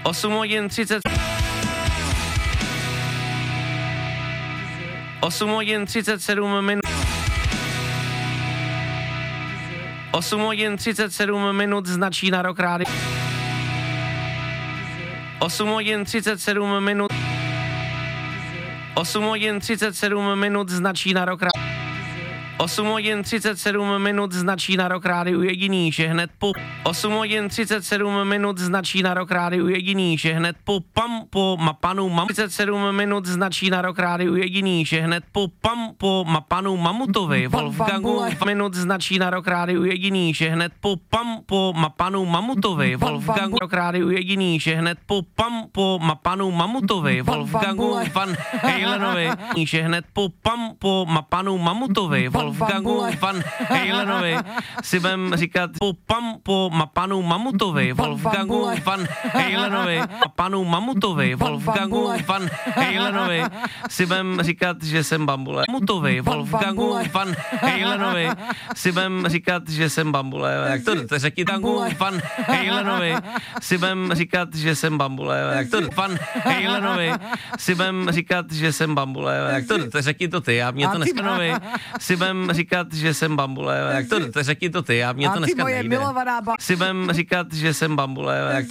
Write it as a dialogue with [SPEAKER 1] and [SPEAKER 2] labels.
[SPEAKER 1] 8 hodin 30. 8 hodin 37 minut. 8 hodin 37 minut značí na Rock Radio. 8 hodin 37 minut. 8 hodin 37 minut značí na Rock Radio. 8 hodin 37 minut značí na Rock Rádiu jediný, že hned po 8 hodin 37 minut značí na Rock Rádiu jediný, že hned po panu Mamu 37 minut značí na Rock Rádiu jediný, že hned po panu Mamutovi Wolfgangu minut značí na Rock Rádiu jediný, že hned po panu Mamutovi Wolfgangu Rock Rádiu jediný, že hned po panu Mamutovi Wolfgangu Van Halenovi, že hned po panu Mamutovi Wolfgangu Van Halenovi si budem říkat po panu Mamutovi Wolfgangu Van Halenovi panu Mamutovi Wolfgangu Van Halenovi si budem říkat, že jsem bambule. Mamutovi Wolfgangu Van Halenovi si budem říkat, že jsem bambule. Jak to řekni Gangu Van Halenovi si budem říkat, že jsem bambule. Jak to Van Halenovi si budem říkat, že jsem bambule. Jak to řekni to ty, já mě to neskanovi si budem říkat, že jsem bambule. Jak to řekni to ty, já mě to dneska nejde. Si budem říkat, že jsem bambule. Jak